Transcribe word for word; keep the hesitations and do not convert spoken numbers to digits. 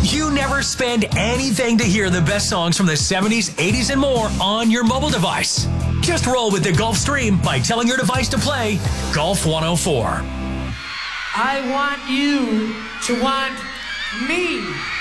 You never spend anything to hear the best songs from the seventies, eighties, and more on your mobile device. Just roll with the Gulfstream by telling your device to play Golf one oh four. I want you to want me.